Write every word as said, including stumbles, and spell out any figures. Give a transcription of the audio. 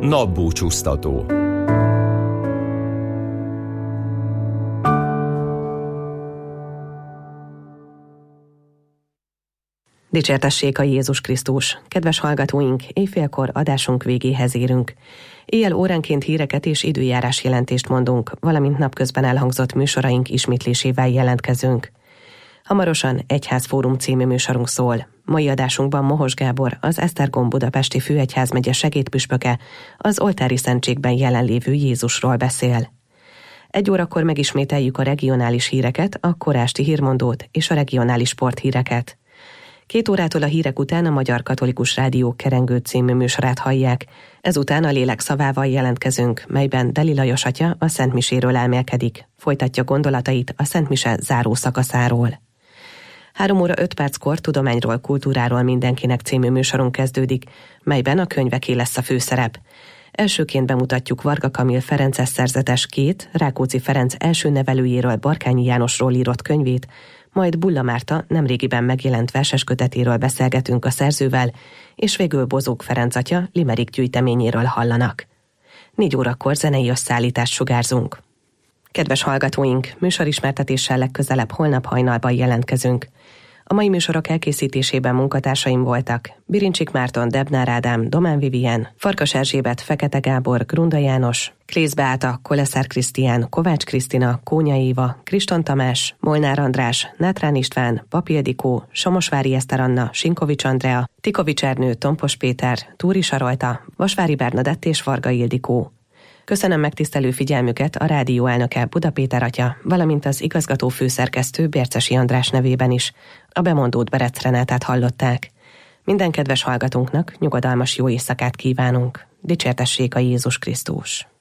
Napbúcsúztató. Dicsértessék a Jézus Krisztus! Kedves hallgatóink, éjfélkor adásunk végéhez érünk. Éjjel óránként híreket és időjárás jelentést mondunk, valamint napközben elhangzott műsoraink ismétlésével jelentkezünk. Hamarosan Egyházfórum című műsorunk szól. Mai adásunkban Mohos Gábor, az Esztergom budapesti főegyházmegye segédpüspöke, az oltári szentségben jelenlévő Jézusról beszél. Egy órakor megismételjük a regionális híreket, a korásti hírmondót és a regionális sporthíreket. Két órától a hírek után a Magyar Katolikus Rádió Kerengő című műsorát hallják, ezután a lélek szavával jelentkezünk, melyben Deli Lajos atya a Szentmiséről elmélkedik, folytatja gondolatait a Szentmise záró szakaszáról. Három óra öt perckor Tudományról, kultúráról mindenkinek című műsorunk kezdődik, melyben a könyveké lesz a főszerep. Elsőként bemutatjuk Varga Kamil ferences szerzetes két, Rákóczi Ferenc első nevelőjéről, Barkányi Jánosról írott könyvét, majd Bulla Márta nemrégiben megjelent verseskötetéről beszélgetünk a szerzővel, és végül Bozók Ferenc atya Limerick gyűjteményéről hallanak. Négy órakor zenei összeállítást sugárzunk. Kedves hallgatóink, műsorismertetéssel legközelebb holnap hajnalban jelentkezünk. A mai műsorok elkészítésében munkatársaim voltak Birincsik Márton, Debnár Ádám, Domán Vivien, Farkas Erzsébet, Fekete Gábor, Grunda János, Klész Beáta, Koleszár Krisztián, Kovács Krisztina, Kónya Éva, Kriston Tamás, Molnár András, Nátrán István, Papi Ildikó, Somosvári Eszter Anna, Sinkovics Andrea, Tikovics Ernő, Tompos Péter, Túri Sarolta, Vasvári Bernadett és Varga Ildikó. Köszönöm megtisztelő figyelmüket a rádió elnöke Buda Péter atya, valamint az igazgató főszerkesztő Bércesi András nevében is. A bemondót Berec Renátát hallották. Minden kedves hallgatónknak nyugodalmas jó éjszakát kívánunk. Dicsértessék a Jézus Krisztus!